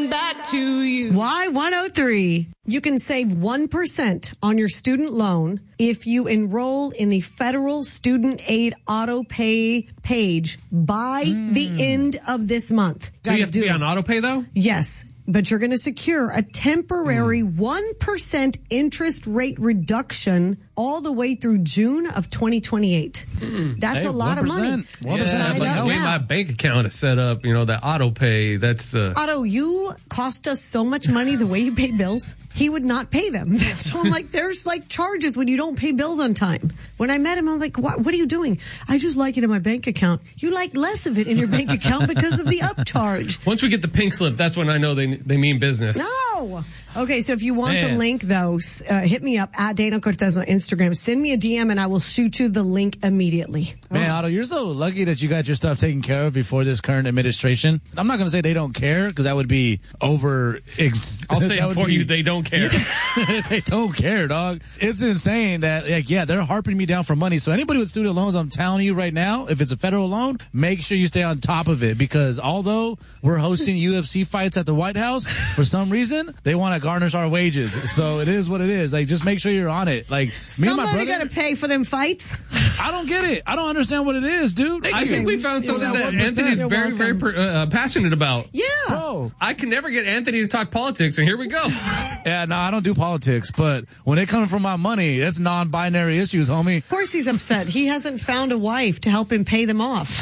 coming back to you. Y103. You can save 1% on your student loan if you enroll in the Federal Student Aid Auto Pay page by the end of this month. So you have to be on auto pay, though? Yes. But you're going to secure a temporary 1% interest rate reduction all the way through June of 2028. That's a lot of money. Yeah, but the way my bank account is set up, that auto pay, that's... Otto, you cost us so much money the way you pay bills. He would not pay them. So I'm like, there's charges when you don't pay bills on time. When I met him, I'm like, what are you doing? I just like it in my bank account. You like less of it in your bank account because of the upcharge. Once we get the pink slip, that's when I know they mean business. No. Okay, so if you want the link, though, hit me up at Dana Cortez on Instagram. Send me a DM, and I will shoot you the link immediately. Man, Otto, you're so lucky that you got your stuff taken care of before this current administration. I'm not going to say they don't care, because that would be over... I'll say it for you, they don't care. They don't care, dog. It's insane that, they're harping me down for money. So anybody with student loans, I'm telling you right now, if it's a federal loan, make sure you stay on top of it, because although we're hosting UFC fights at the White House, for some reason, they want to garnish our wages. So it is what it is. Just make sure you're on it. Me and my brother, got to pay for them fights. I don't get it. I don't understand what it is, dude. I think we found something that Anthony's very, very passionate about. Yeah. Bro. I can never get Anthony to talk politics, and here we go. Yeah, no, I don't do politics, but when it comes from my money, that's non-binary issues, homie. Of course he's upset. He hasn't found a wife to help him pay them off.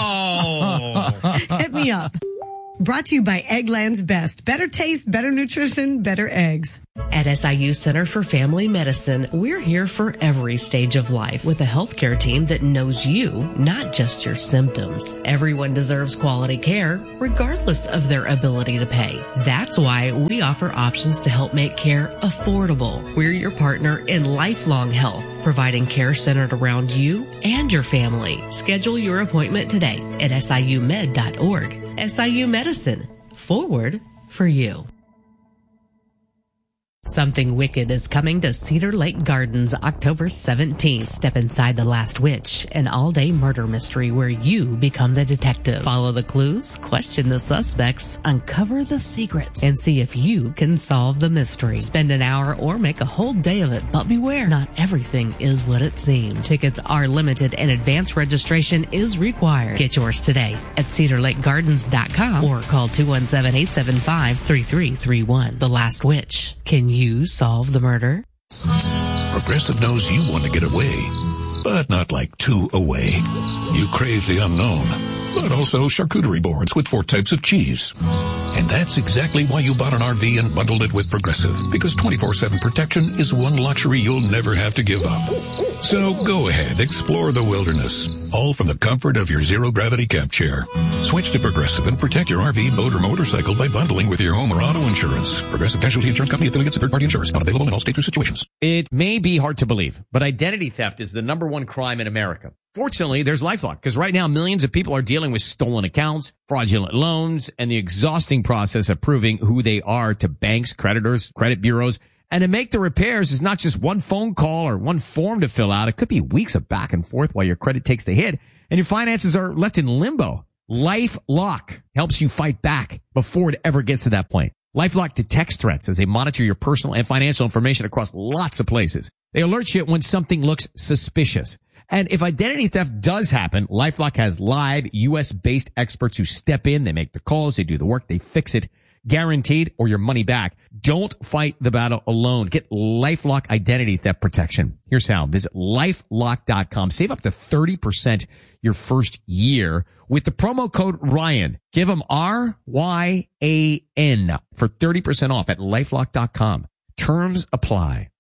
Oh. Hit me up. Brought to you by Eggland's Best. Better taste, better nutrition, better eggs. At SIU Center for Family Medicine, we're here for every stage of life with a healthcare team that knows you, not just your symptoms. Everyone deserves quality care, regardless of their ability to pay. That's why we offer options to help make care affordable. We're your partner in lifelong health, providing care centered around you and your family. Schedule your appointment today at siumed.org. SIU Medicine. Forward for you. Something Wicked is coming to Cedar Lake Gardens October 17th. Step inside The Last Witch, an all-day murder mystery where you become the detective. Follow the clues, question the suspects, uncover the secrets, and see if you can solve the mystery. Spend an hour or make a whole day of it, but beware, not everything is what it seems. Tickets are limited and advance registration is required. Get yours today at cedarlakegardens.com or call 217-875-3331. The Last Witch. Can you solve the murder? Progressive knows you want to get away, but not like too away. You crave the unknown, but also charcuterie boards with 4 types of cheese. And that's exactly why you bought an RV and bundled it with Progressive, because 24/7 protection is one luxury you'll never have to give up. So go ahead, explore the wilderness, all from the comfort of your zero-gravity camp chair. Switch to Progressive and protect your RV, boat, or motorcycle by bundling with your home or auto insurance. Progressive Casualty Insurance Company, affiliates, and third-party insurers. Not available in all states or situations. It may be hard to believe, but identity theft is the #1 crime in America. Fortunately, there's LifeLock, because right now millions of people are dealing with stolen accounts, fraudulent loans, and the exhausting process of proving who they are to banks, creditors, credit bureaus. And to make the repairs is not just one phone call or one form to fill out. It could be weeks of back and forth while your credit takes the hit and your finances are left in limbo. LifeLock helps you fight back before it ever gets to that point. LifeLock detects threats as they monitor your personal and financial information across lots of places. They alert you when something looks suspicious. And if identity theft does happen, LifeLock has live U.S.-based experts who step in. They make the calls. They do the work. They fix it. Guaranteed, or your money back. Don't fight the battle alone. Get LifeLock identity theft protection. Here's how. Visit LifeLock.com. Save up to 30% your first year with the promo code Ryan. Give them RYAN for 30% off at LifeLock.com. Terms apply.